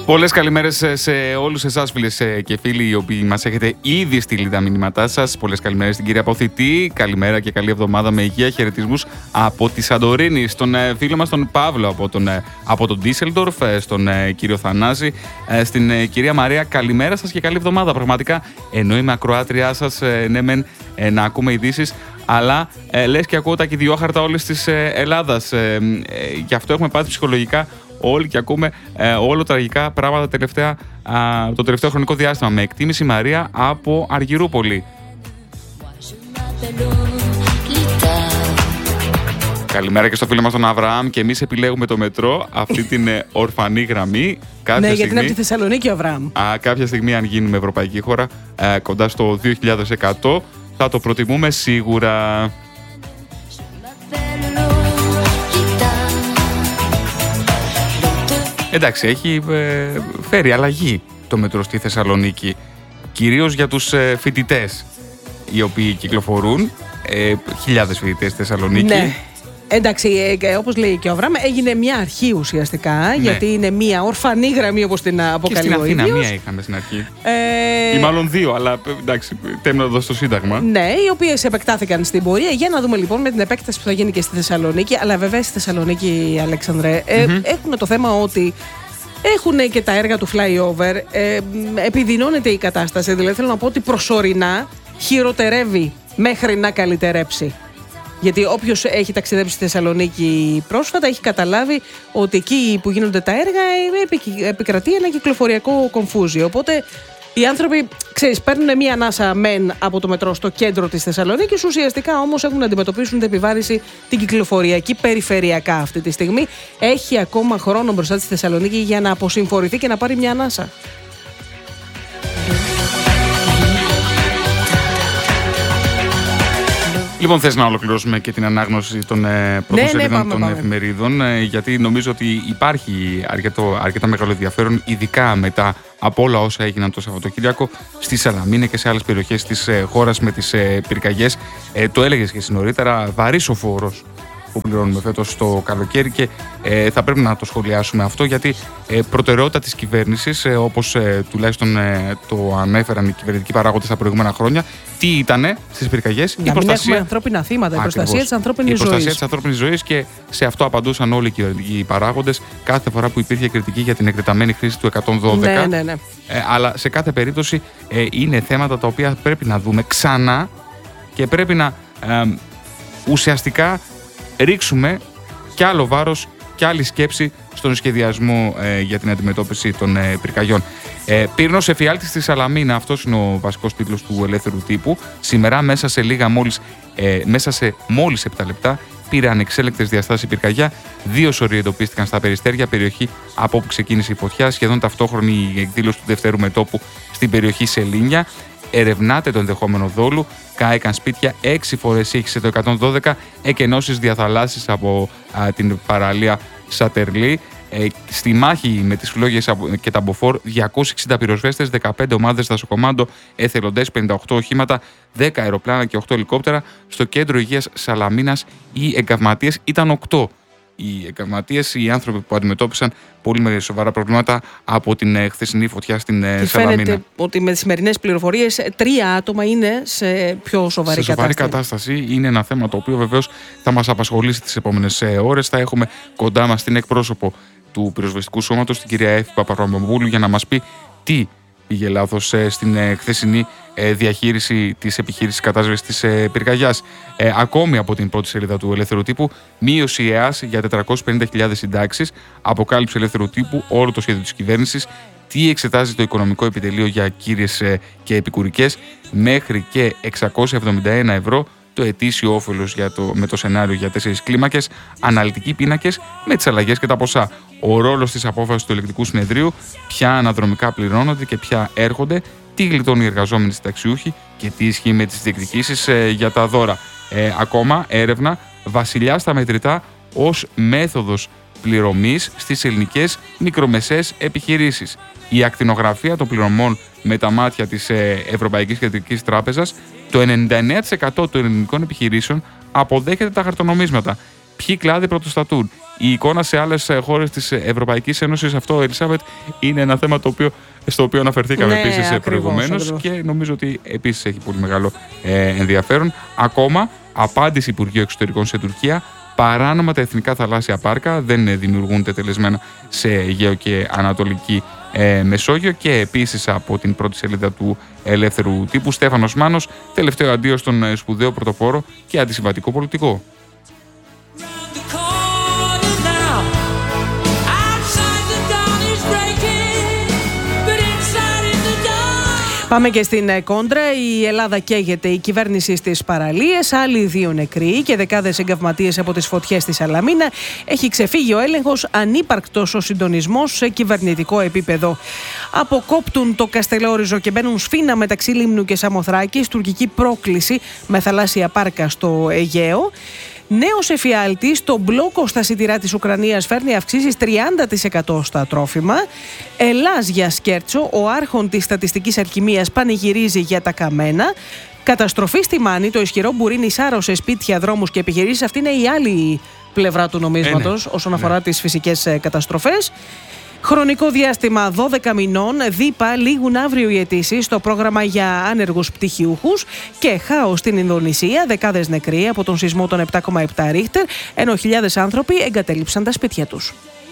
Πολλές καλημέρες σε όλους εσάς, φίλες και φίλοι, οι οποίοι μας έχετε ήδη στείλει τα μηνύματά σας. Πολλές καλημέρες στην κυρία Αποθητή. Καλημέρα και καλή εβδομάδα με υγεία. Χαιρετισμούς από τη Σαντορίνη, στον φίλο μας τον Παύλο από τον Ντίσελντορφ, στον κύριο Θανάση, στην κυρία Μαρία. Καλημέρα σας και καλή εβδομάδα. Πραγματικά, ενώ είμαι ακροάτριά σας, ναι μεν να ακούμε ειδήσεις, αλλά λες και ακούω τα κυδιόχαρτα όλης της Ελλάδας. Γι' αυτό έχουμε πάθει ψυχολογικά όλοι και ακούμε όλο τραγικά πράγματα το τελευταίο χρονικό διάστημα. Με εκτίμηση Μαρία από Αργυρούπολη. Καλημέρα και στο φίλο μας τον Αβραάμ. Και εμείς επιλέγουμε το μετρό, αυτή την ορφανή γραμμή. Ναι, γιατί είναι από τη Θεσσαλονίκη ο Αβραάμ. Κάποια στιγμή, αν γίνουμε ευρωπαϊκή χώρα, κοντά στο 2100, θα το προτιμούμε σίγουρα. Εντάξει, έχει φέρει αλλαγή το μετρό στη Θεσσαλονίκη, κυρίως για τους φοιτητές οι οποίοι κυκλοφορούν, χιλιάδες φοιτητές στη Θεσσαλονίκη. Ναι. Εντάξει, όπως λέει και ο Αβραάμ, έγινε μια αρχή ουσιαστικά, ναι, γιατί είναι μια ορφανή γραμμή, όπως την αποκαλεί ο ίδιος. Και στην Αθήνα μία είχαμε στην αρχή. Ή μάλλον δύο, αλλά εντάξει, τέμνοντα στο Σύνταγμα. Ναι, οι οποίες επεκτάθηκαν στην πορεία. Για να δούμε λοιπόν με την επέκταση που θα γίνει και στη Θεσσαλονίκη. Αλλά βέβαια στη Θεσσαλονίκη, Αλέξανδρε, έχουν το θέμα ότι έχουν και τα έργα του flyover. Επιδεινώνεται η κατάσταση. Δηλαδή θέλω να πω ότι προσωρινά χειροτερεύει μέχρι να καλυτερέψει. Γιατί όποιος έχει ταξιδέψει στη Θεσσαλονίκη πρόσφατα έχει καταλάβει ότι εκεί που γίνονται τα έργα επικρατεί ένα κυκλοφοριακό κομφούζιο. Οπότε οι άνθρωποι, ξέρεις, παίρνουν μία ανάσα μεν από το μετρό στο κέντρο της Θεσσαλονίκης, ουσιαστικά όμως έχουν να αντιμετωπίσουν την επιβάρηση την κυκλοφοριακή περιφερειακά αυτή τη στιγμή. Έχει ακόμα χρόνο μπροστά της Θεσσαλονίκη για να αποσυμφορηθεί και να πάρει μια ανάσα. Λοιπόν, θες να ολοκληρώσουμε και την ανάγνωση των πρωτοσελίδων των εφημερίδων, γιατί νομίζω ότι υπάρχει αρκετά μεγάλο ενδιαφέρον, ειδικά μετά από όλα όσα έγιναν το Σαββατοκύριακο στη Σαλαμίνα και σε άλλες περιοχές της χώρας με τις πυρκαγιές. Το έλεγες και εσύ νωρίτερα, βαρύς ο φόρος που πληρώνουμε φέτος το καλοκαίρι και θα πρέπει να το σχολιάσουμε αυτό, γιατί προτεραιότητα της κυβέρνησης, όπως τουλάχιστον το ανέφεραν οι κυβερνητικοί παράγοντες τα προηγούμενα χρόνια, τι ήτανε στις πυρκαγιές? Να μην έχουμε ανθρώπινα θύματα, η προστασία της ανθρώπινης ζωής. Η προστασία της ανθρώπινης ζωής, και σε αυτό απαντούσαν όλοι οι κυβερνητικοί παράγοντες κάθε φορά που υπήρχε κριτική για την εκτεταμένη χρήση του 112. Ναι. Αλλά σε κάθε περίπτωση είναι θέματα τα οποία πρέπει να δούμε ξανά και πρέπει να ουσιαστικά ρίξουμε κι άλλο βάρος κι άλλη σκέψη στον σχεδιασμό για την αντιμετώπιση των πυρκαγιών. Πύρνος εφιάλτης στη Σαλαμίνα, αυτός είναι ο βασικός τίτλος του Ελεύθερου Τύπου. Σήμερα μέσα σε μόλις 7 λεπτά πήρε ανεξέλεκτες διαστάσεις η πυρκαγιά. 2 σωροί εντοπίστηκαν στα Περιστέρια, περιοχή από όπου ξεκίνησε η φωτιά. Σχεδόν ταυτόχρονη η εκδήλωση του δεύτερου μετώπου στην περιοχή Σελήνια. Ερευνάται το ενδεχόμενο δόλου. Κάηκαν σπίτια, 6 φορές ήχησε το 112, εκενώσεις διαθαλάσσης από την παραλία Σατερλή. Στη μάχη με τις φλόγες και τα μποφόρ, 260 πυροσβέστες, 15 ομάδες δασοκομάντο, εθελοντές, 58 οχήματα, 10 αεροπλάνα και 8 ελικόπτερα. Στο κέντρο υγείας Σαλαμίνας οι εγκαυματίες ήταν 8. Οι εγκαυματίες, οι άνθρωποι που αντιμετώπισαν πολύ σοβαρά προβλήματα από την χθεσινή φωτιά στην Σαλαμίνα. Φαίνεται ότι με τις σημερινές πληροφορίες 3 άτομα είναι σε πιο σοβαρή κατάσταση. Είναι ένα θέμα το οποίο βεβαίως θα μας απασχολήσει τις επόμενες ώρες. Θα έχουμε κοντά μας την εκπρόσωπο του πυροσβεστικού σώματος, την κυρία Εύη Παπαρομοπούλου, για να μας πει τι πήγε λάθος στην χθεσινή διαχείριση της επιχείρησης κατάσβεσης της πυρκαγιάς. Ακόμη από την πρώτη σελίδα του Ελεύθερου Τύπου, μείωση ΕΑΣ για 450.000 συντάξεις, αποκάλυψη Ελεύθερου Τύπου όλο το σχέδιο της κυβέρνησης, τι εξετάζει το οικονομικό επιτελείο για κύριες και επικουρικές, μέχρι και 671 ευρώ το ετήσιο όφελος με το σενάριο για 4 κλίμακες, αναλυτικοί πίνακες με τις αλλαγές και τα ποσά. Ο ρόλος της απόφασης του Ελεκτικού Συνεδρίου, ποια αναδρομικά πληρώνονται και ποια έρχονται, τι γλιτώνουν οι εργαζόμενοι συνταξιούχοι και τι ισχύει με τις διεκδικήσεις για τα δώρα. Ακόμα έρευνα, βασιλιά στα μετρητά ως μέθοδος πληρωμής στις ελληνικές μικρομεσαίες επιχειρήσεις. Η ακτινογραφία των πληρωμών με τα μάτια της Ευρωπαϊκής Κεντρικής Τράπεζας, το 99% των ελληνικών επιχειρήσεων αποδέχεται τα χαρτονομίσματα. ποιοι κλάδοι πρωτοστατούν. Η εικόνα σε άλλες χώρες της Ευρωπαϊκής Ένωσης, αυτό, Ελισάβετ, είναι ένα θέμα στο οποίο αναφερθήκαμε επίσης προηγουμένως και νομίζω ότι επίσης έχει πολύ μεγάλο ενδιαφέρον. Ακόμα, απάντηση Υπουργείου Εξωτερικών σε Τουρκία. Παράνομα τα εθνικά θαλάσσια πάρκα δεν δημιουργούνται τελεσμένα σε Αιγαίο και Ανατολική Μεσόγειο. Και επίσης από την πρώτη σελίδα του Ελεύθερου Τύπου, Στέφανος Μάνος, τελευταίο αντίο στον σπουδαίο πρωτοπόρο και αντισυμβατικό πολιτικό. Πάμε και στην κόντρα. Η Ελλάδα καίγεται, η κυβέρνηση στις παραλίες, άλλοι 2 νεκροί και δεκάδες εγκαυματίες από τις φωτιές στη Σαλαμίνα. Έχει ξεφύγει ο έλεγχος, ανύπαρκτος ο συντονισμός σε κυβερνητικό επίπεδο. Αποκόπτουν το Καστελόριζο και μπαίνουν σφήνα μεταξύ Λίμνου και Σαμοθράκης. Τουρκική πρόκληση με θαλάσσια πάρκα στο Αιγαίο. Νέος εφιάλτης, το μπλόκο στα σιτηρά της Ουκρανίας φέρνει αυξήσεις 30% στα τρόφιμα. Ελλάς για σκέρτσο, ο άρχον της στατιστικής αλχημίας πανηγυρίζει για τα καμένα. Καταστροφή στη Μάνη, το ισχυρό μπουρίνι σάρωσε σπίτια, δρόμους και επιχειρήσεις. Αυτή είναι η άλλη πλευρά του νομίσματος όσον αφορά τις φυσικές καταστροφές. Χρονικό διάστημα 12 μηνών, ΔΥΠΑ λήγουν αύριο οι αιτήσεις στο πρόγραμμα για άνεργους πτυχιούχους και χάος στην Ινδονησία, δεκάδες νεκροί από τον σεισμό των 7,7 Ρίχτερ, ενώ χιλιάδες άνθρωποι εγκατέλειψαν τα σπίτια τους.